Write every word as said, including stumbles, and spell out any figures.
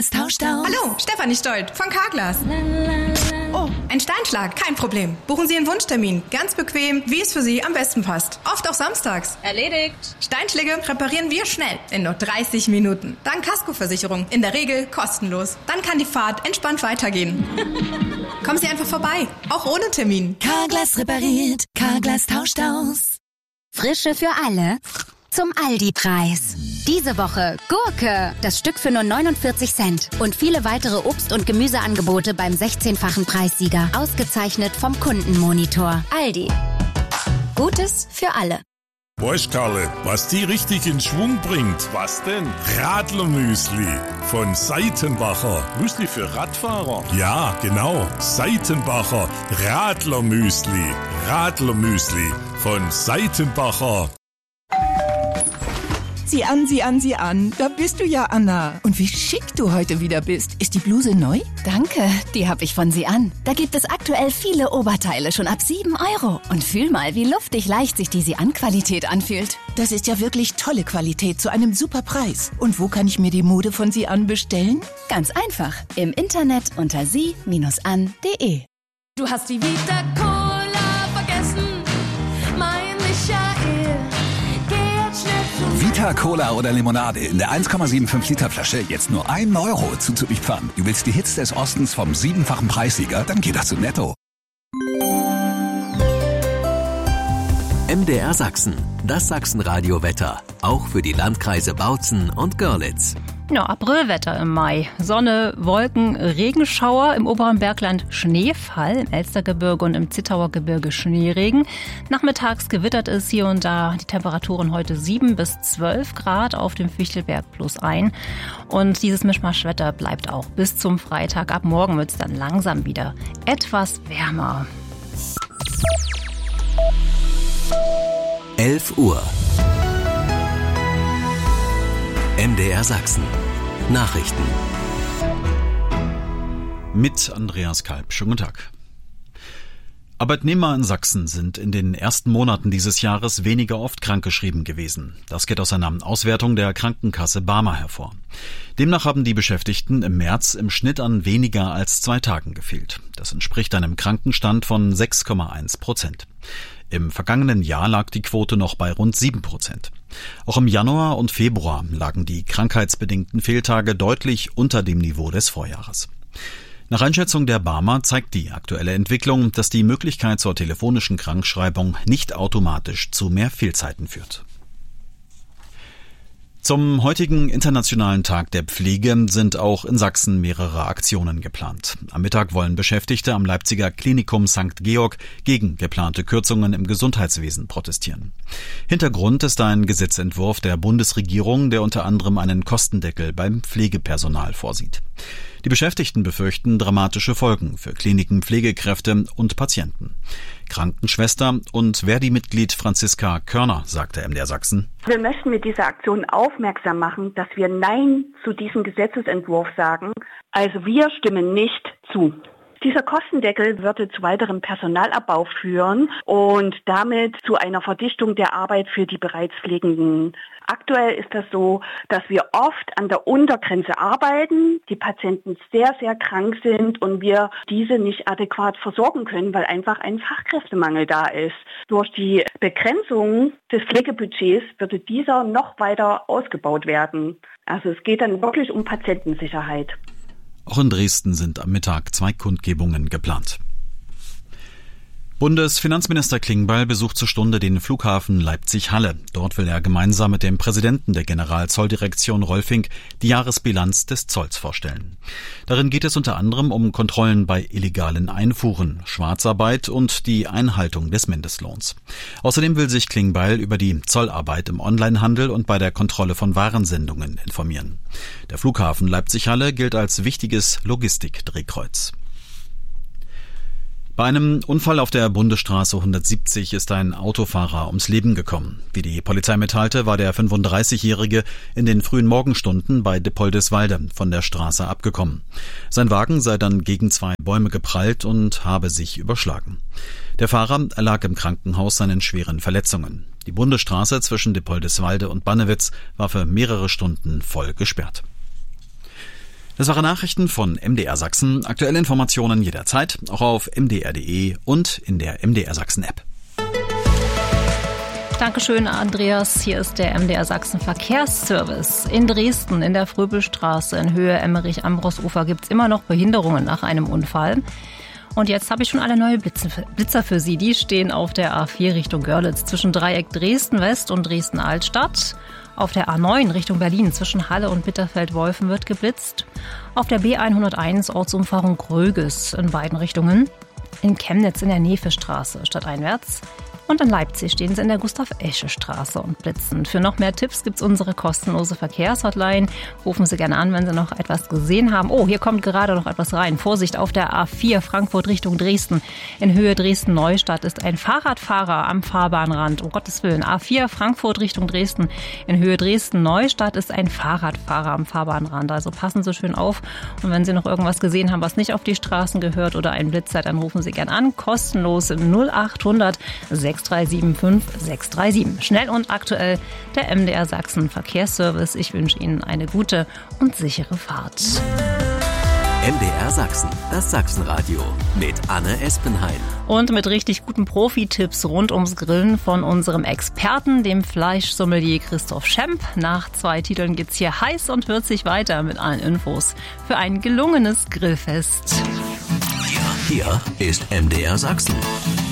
Carglass tauscht aus. Hallo, Stefanie Stolt von Carglass. Oh, ein Steinschlag, kein Problem. Buchen Sie einen Wunschtermin. Ganz bequem, wie es für Sie am besten passt. Oft auch samstags. Erledigt. Steinschläge reparieren wir schnell, in nur dreißig Minuten. Dank Kaskoversicherung, in der Regel kostenlos. Dann kann die Fahrt entspannt weitergehen. Kommen Sie einfach vorbei, auch ohne Termin. Carglass repariert, Carglass tauscht aus. Frische für alle zum Aldi-Preis. Diese Woche Gurke, das Stück für nur neunundvierzig Cent. Und viele weitere Obst- und Gemüseangebote beim sechzehnfachen Preissieger. Ausgezeichnet vom Kundenmonitor. Aldi. Gutes für alle. Weißt, Karle, was die richtig in Schwung bringt? Was denn? Radlermüsli von Seitenbacher. Müsli für Radfahrer? Ja, genau. Seitenbacher Radlermüsli. Radlermüsli von Seitenbacher. Sieh an, sieh an, sieh an. Da bist du ja, Anna. Und wie schick du heute wieder bist. Ist die Bluse neu? Danke, die habe ich von Sie an. Da gibt es aktuell viele Oberteile schon ab sieben Euro. Und fühl mal, wie luftig leicht sich die Sie an Qualität anfühlt. Das ist ja wirklich tolle Qualität zu einem super Preis. Und wo kann ich mir die Mode von Sie an bestellen? Ganz einfach. Im Internet unter sie an punkt de. Du hast die Vita Cola vergessen, mein Michael. Vita Cola oder Limonade in der eins Komma fünfundsiebzig Liter Flasche jetzt nur einen Euro zuzulieferern. Du willst die Hits des Ostens vom siebenfachen Preissieger? Dann geht das zu Netto. M D R Sachsen, das Sachsenradio-Wetter. Auch für die Landkreise Bautzen und Görlitz. Ja, Aprilwetter im Mai. Sonne, Wolken, Regenschauer, im oberen Bergland Schneefall, im Elstergebirge und im Zittauer Gebirge Schneeregen. Nachmittags gewittert es hier und da. Die Temperaturen heute sieben bis zwölf Grad, auf dem Fichtelberg plus ein. Und dieses Mischmaschwetter bleibt auch bis zum Freitag. Ab morgen wird es dann langsam wieder etwas wärmer. elf Uhr. M D R Sachsen. Nachrichten. Mit Andreas Kalb. Schönen guten Tag. Arbeitnehmer in Sachsen sind in den ersten Monaten dieses Jahres weniger oft krankgeschrieben gewesen. Das geht aus einer Auswertung der Krankenkasse Barmer hervor. Demnach haben die Beschäftigten im März im Schnitt an weniger als zwei Tagen gefehlt. Das entspricht einem Krankenstand von sechs Komma eins Prozent. Im vergangenen Jahr lag die Quote noch bei rund sieben Prozent. Auch im Januar und Februar lagen die krankheitsbedingten Fehltage deutlich unter dem Niveau des Vorjahres. Nach Einschätzung der Barmer zeigt die aktuelle Entwicklung, dass die Möglichkeit zur telefonischen Krankschreibung nicht automatisch zu mehr Fehlzeiten führt. Zum heutigen Internationalen Tag der Pflege sind auch in Sachsen mehrere Aktionen geplant. Am Mittag wollen Beschäftigte am Leipziger Klinikum Sankt Georg gegen geplante Kürzungen im Gesundheitswesen protestieren. Hintergrund ist ein Gesetzentwurf der Bundesregierung, der unter anderem einen Kostendeckel beim Pflegepersonal vorsieht. Die Beschäftigten befürchten dramatische Folgen für Kliniken, Pflegekräfte und Patienten. Krankenschwester und Verdi-Mitglied Franziska Körner sagte M D R Sachsen: Wir möchten mit dieser Aktion aufmerksam machen, dass wir Nein zu diesem Gesetzesentwurf sagen. Also wir stimmen nicht zu. Dieser Kostendeckel würde zu weiterem Personalabbau führen und damit zu einer Verdichtung der Arbeit für die bereits Pflegenden. Aktuell ist das so, dass wir oft an der Untergrenze arbeiten, die Patienten sehr, sehr krank sind und wir diese nicht adäquat versorgen können, weil einfach ein Fachkräftemangel da ist. Durch die Begrenzung des Pflegebudgets würde dieser noch weiter ausgebaut werden. Also es geht dann wirklich um Patientensicherheit. Auch in Dresden sind am Mittag zwei Kundgebungen geplant. Bundesfinanzminister Klingbeil besucht zur Stunde den Flughafen Leipzig-Halle. Dort will er gemeinsam mit dem Präsidenten der Generalzolldirektion Rolfing die Jahresbilanz des Zolls vorstellen. Darin geht es unter anderem um Kontrollen bei illegalen Einfuhren, Schwarzarbeit und die Einhaltung des Mindestlohns. Außerdem will sich Klingbeil über die Zollarbeit im Onlinehandel und bei der Kontrolle von Warensendungen informieren. Der Flughafen Leipzig-Halle gilt als wichtiges Logistikdrehkreuz. Bei einem Unfall auf der Bundesstraße hundertsiebzig ist ein Autofahrer ums Leben gekommen. Wie die Polizei mitteilte, war der fünfunddreißigjährige in den frühen Morgenstunden bei Dippoldiswalde von der Straße abgekommen. Sein Wagen sei dann gegen zwei Bäume geprallt und habe sich überschlagen. Der Fahrer erlag im Krankenhaus seinen schweren Verletzungen. Die Bundesstraße zwischen Dippoldiswalde und Bannewitz war für mehrere Stunden voll gesperrt. Das waren Nachrichten von M D R Sachsen. Aktuelle Informationen jederzeit, auch auf m d r punkt d e und in der M D R Sachsen App. Dankeschön, Andreas. Hier ist der M D R Sachsen Verkehrsservice. In Dresden, in der Fröbelstraße, in Höhe Emmerich-Ambros-Ufer, gibt es immer noch Behinderungen nach einem Unfall. Und jetzt habe ich schon alle neue Blitzer für Sie. Die stehen auf der A vier Richtung Görlitz zwischen Dreieck Dresden-West und Dresden-Altstadt. Auf der A neun Richtung Berlin zwischen Halle und Bitterfeld-Wolfen wird geblitzt. Auf der B hunderteins Ortsumfahrung Gröges in beiden Richtungen. In Chemnitz in der Nevestraße stadteinwärts. Und in Leipzig stehen sie in der Gustav-Esche-Straße und blitzen. Für noch mehr Tipps gibt's unsere kostenlose Verkehrshotline. Rufen Sie gerne an, wenn Sie noch etwas gesehen haben. Oh, hier kommt gerade noch etwas rein. Vorsicht, auf der A vier Frankfurt Richtung Dresden. In Höhe Dresden-Neustadt ist ein Fahrradfahrer am Fahrbahnrand. Um Gottes Willen. A vier Frankfurt Richtung Dresden. In Höhe Dresden-Neustadt ist ein Fahrradfahrer am Fahrbahnrand. Also passen Sie schön auf. Und wenn Sie noch irgendwas gesehen haben, was nicht auf die Straßen gehört oder ein Blitzer, dann rufen Sie gerne an. Kostenlos null acht hundert sechs drei sieben fünf sechs drei sieben. Schnell und aktuell der M D R Sachsen Verkehrsservice. Ich wünsche Ihnen eine gute und sichere Fahrt. M D R Sachsen, das Sachsenradio mit Anne Espenheim. Und mit richtig guten Profi-Tipps rund ums Grillen von unserem Experten, dem Fleischsommelier Christoph Schemp. Nach zwei Titeln geht's hier heiß und würzig weiter mit allen Infos für ein gelungenes Grillfest. Hier ist M D R Sachsen.